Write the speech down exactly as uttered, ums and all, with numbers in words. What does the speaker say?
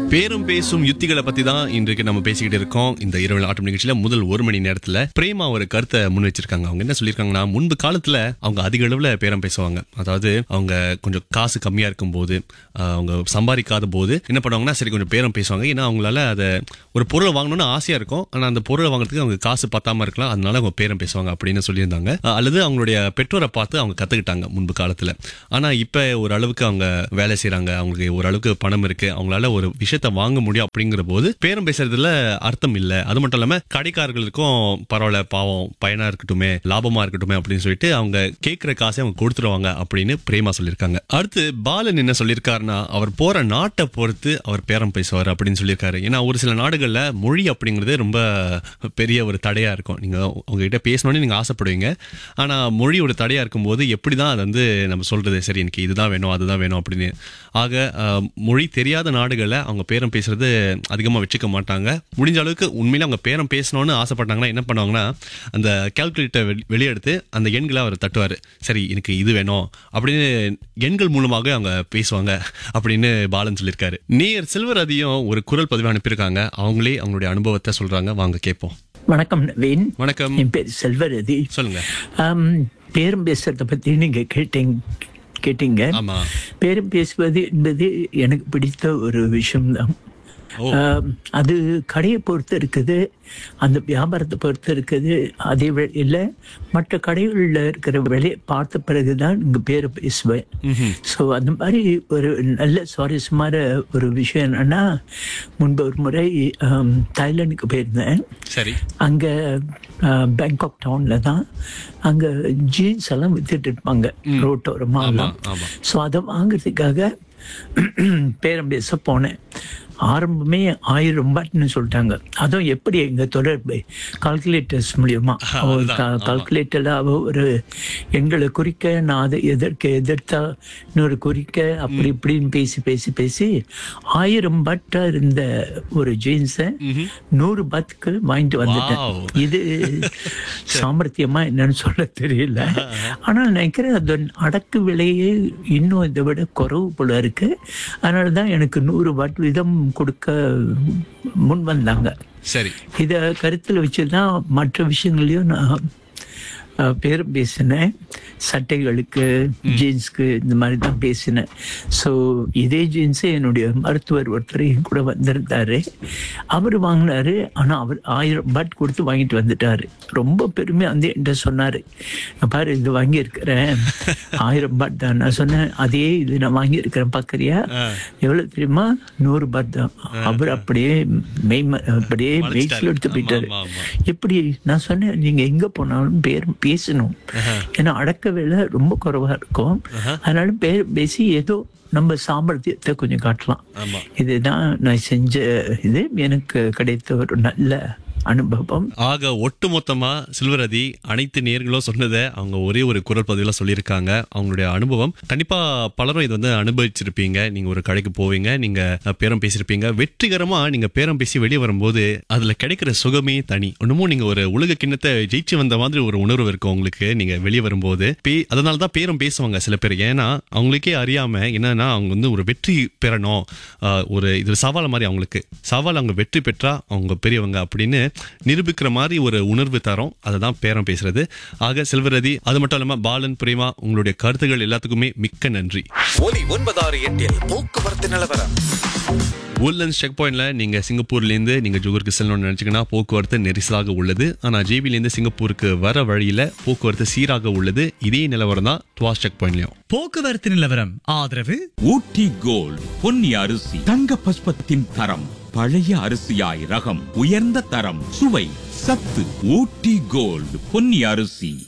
பேரும் பேசும் யுத்திகளை பத்தி தான் இன்றைக்கு நம்ம பேசிக்கிட்டு இருக்கோம். இந்த இரவு ஆட்டம் நிகழ்ச்சியில முதல் ஒரு மணி நேரத்துல பிரேமா ஒரு கருத்தை முன் வச்சிருக்காங்க. அவங்க என்ன சொல்லியிருக்காங்கன்னா, முன்பு காலத்துல அவங்க அதிக அளவுல பேரம் பேசுவாங்க. அதாவது அவங்க கொஞ்சம் காசு கம்மியா இருக்கும் போது, அவங்க சம்பாதிக்காத போது என்ன பண்ணுவாங்கன்னா, சரி கொஞ்சம் பேரம் பேசுவாங்க. ஏன்னா அவங்களால அதை ஒரு பொருளை வாங்கணும்னு ஆசையா இருக்கும். ஆனா அந்த பொருளை வாங்குறதுக்கு அவங்க காசு பத்தாம இருக்கலாம், அதனால அவங்க பேரம் பேசுவாங்க அப்படின்னு சொல்லியிருந்தாங்க. அல்லது அவங்களுடைய பெற்றோரை பார்த்து அவங்க கத்துக்கிட்டாங்க முன்பு காலத்துல. ஆனா இப்ப ஒரு அளவுக்கு அவங்க வேலை செய்யறாங்க, அவங்களுக்கு ஒரு அளவுக்கு பணம் இருக்கு, அவங்களால ஒரு விஷயத்த வாங்க முடியும் அப்படிங்கிற போது பேரம் பேசுறதுல அர்த்தம் இல்ல. அது மட்டும் இல்லாம கடைக்காரர்களுக்கும் பரவாயில்ல, பாவம் பையனா இருக்கட்டுமே, லாபமா இருக்கட்டுமே அப்படின்னு சொல்லிட்டு அவங்க கேட்கிற காசை அவங்க கொடுத்துருவாங்க அப்படின்னு பிரேமா சொல்லியிருக்காங்க. அடுத்து பாலன் என்ன சொல்லியிருக்காருன்னா, அவர் போற நாட்டை பொறுத்து அவர் பேரம் பேசுவார் அப்படின்னு சொல்லியிருக்காரு. ஏன்னா ஒரு சில நாடுகள்ல மொழி அப்படிங்கிறது ரொம்ப பெரிய ஒரு தடையா இருக்கும். நீங்க உங்ககிட்ட பேசணும்னு நீங்க ஆசைப்படுவீங்க, ஆனா மொழி ஒரு தடையா இருக்கும் போது எப்படிதான் அது வந்து நம்ம சொல்றது, சரி எனக்கு இதுதான் வேணும் அதுதான் வேணும் அப்படின்னு. ஆக மொழி தெரியாத நாடுகள்ல அவங்க பேரம் பேசுறது அதிகமா வச்சுக்க மாட்டாங்க. முடிஞ்ச அளவுக்கு உண்மையில அவங்க பேரம் பேசணும்னு ஆசைப்பட்டாங்கன்னா என்ன பண்ணுவாங்கன்னா, அந்த கால்குலேட்டர் வெளியெடுத்து அந்த எண்களை அவர் தட்டுவாரு. சரி எனக்கு இது வேணும் அப்படின்னு எண்கள் மூலமாக அவங்க பேசுவாங்க அப்படின்னு பாலன் சொல்லியிருக்காரு. நேயர் செல்வராதியும் ஒரு குரல் பதிவு அனுப்பியிருக்காங்க. அவங்களே அவங்களுடைய அனுபவத்தை சொல்றாங்க, வாங்க கேட்போம். வணக்கம் நவீன். வணக்கம். என் பேர் செல்வரதி. சொல்லுங்க. பேரம் பேசுறத பத்தி நீங்க கேட்டீங்க கேட்டீங்க பேரம் பேசுவது என்பது எனக்கு பிடித்த ஒரு விஷயம்தான். அது கடையை பொறுத்து இருக்குது, அந்த வியாபாரத்தை பொறுத்து இருக்குது. அதே வேளையில் மற்ற கடைகளில் இருக்கிற விலையை பார்த்த பிறகுதான் இங்கே பேரை பேசுவேன். ஸோ அந்த மாதிரி ஒரு நல்ல சுவாரஸ்யமான ஒரு விஷயம் என்னன்னா, முன்பு ஒரு முறை தாய்லாந்துக்கு போயிருந்தேன். சரி. அங்கே பேங்காக் டவுனில் தான் அங்கே ஜீன்ஸ் எல்லாம் வித்துட்டு இருப்பாங்க ரோட்டோரமாக. ஸோ அதை வாங்குறதுக்காக பேரம் பேச போனேன். ஆரம்பமே ஆயிரம் ரூபாய்ன்னு சொல்லிட்டாங்க. அதுவும் எப்படி எங்க தொடர்பு கால்குலேட்டர்ஸ் மூலியமா, கால்குலேட்டர்ல அவ ஒரு எங்களை குறிக்க, நான் அதை எதற்கு எதிர்த்தா இன்னொரு குறிக்க, அப்படி இப்படின்னு பேசி பேசி பேசி ஆயிரம் பாட்டா இருந்த ஒரு ஜீன்ஸை நூறு பாத்துக்கு வாங்கிட்டு வந்துட்டேன். இது சாமர்த்தியமா என்னன்னு சொல்ல தெரியல. ஆனால் நினைக்கிறேன் அது அடக்கு விலையே இன்னும் இதை விட குறைவு போல இருக்கு. அதனாலதான் எனக்கு நூறு பாட் வீதம் கொடுக்க முன் வந்தாங்க. சரி. இத கருத்துல வச்சுதான் மற்ற விஷயங்களையும் நான் பேரம் பேசினேன். சட்டைகளுக்கு, ஜீன்ஸ்க்கு இந்த மாதிரி தான் பேசினேன். ஸோ இதே ஜீன்ஸை என்னுடைய மருத்துவர் ஒருத்தர் கூட வந்திருந்தாரு. அவர் வாங்கினாரு. ஆனால் அவர் ஆயிரம் பாட் கொடுத்து வாங்கிட்டு வந்துட்டாரு. ரொம்ப பெருமையாக வந்து என்கிட்ட சொன்னார், பாரு இது வாங்கியிருக்கிறேன், ஆயிரம் பாட் தான். நான் சொன்னேன், அதே இது நான் வாங்கியிருக்கிறேன் பார்க்குறியா, எவ்வளோ தெரியுமா, நூறு பாட் தான். அவர் அப்படியே மெய் அப்படியே மெய்ச்சில் எடுத்து போயிட்டாரு. எப்படி? நான் சொன்னேன், நீங்கள் எங்கே போனாலும் பேர் பேசணும். ஏன்னா அடக்க வேலை ரொம்ப குறைவா இருக்கும். அதனால பேசி ஏதோ நம்ம சாமர்த்தியத்தை கொஞ்சம் காட்டலாம். இதுதான் நான் செஞ்ச இது, எனக்கு கிடைத்த ஒரு நல்ல அனுபவம். ஆக ஒட்டுமொத்தமா செல்வரதி அனைத்து நேர்களும் சொன்னதை அவங்க ஒரே ஒரு குரல் பதிவுல சொல்லியிருக்காங்க. அவங்களுடைய அனுபவம் கண்டிப்பா பலரும் இது வந்து அனுபவிச்சிருப்பீங்க. நீங்க ஒரு கடைக்கு போவீங்க, நீங்க பேரம் பேசியிருப்பீங்க, வெற்றிகரமா நீங்க பேரம் பேசி வெளியே வரும்போது அதுல கிடைக்கிற சுகமே தனி. ஒண்ணுமோ நீங்க ஒரு உலக கிண்ணத்தை ஜெயிச்சு வந்த மாதிரி ஒரு உணர்வு இருக்கும் உங்களுக்கு நீங்க வெளியே வரும்போது. அதனாலதான் பேரம் பேசுவாங்க சில பேர். ஏன்னா அவங்களுக்கே அறியாம என்னன்னா, அவங்க வந்து ஒரு வெற்றி பெறணும், ஒரு இது சவால் மாதிரி, அவங்களுக்கு சவால், அவங்க வெற்றி பெற்றா அவங்க பெரியவங்க அப்படின்னு நிரூபிக்கிற மாதிரி ஒரு உணர்வு தரும். அதுதான் பேரம் பேசுறது. ஆக செல்வரதி, அது மட்டும் இல்லாம பாலன், பிரேமா, உங்களுடைய கருத்துக்கள் எல்லாத்துக்குமே மிக்க நன்றி. ஒலி ஒன்பதாறு எட்டில் போக்குவரத்து நிலவரம். உட்லண்ட்ஸ் செக் பாயிண்ட்ல நீங்க சிங்கப்பூர்ல இருந்து நீங்க ஜூகருக்கு செல்லணும்னு நினைச்சீங்கன்னா போக்குவரத்து நெரிசலாக உள்ளது. ஆனா ஜேபில இருந்து சிங்கப்பூருக்கு வர வழியில போக்குவரத்து சீராக உள்ளது. இதே நிலவரம் தான் துவாஸ் செக் பாயிண்ட்லயும். போக்குவரத்து நிலவரம் ஆதரவு ஊட்டி கோல்ட் பொன்னி அரிசி, தங்க பஸ்பத்தின் தரம், பழைய அரிசியாய் ரகம், உயர்ந்த தரம், சுவை, சத்து. ஊட்டி கோல்ட் பொன்னி அரிசி.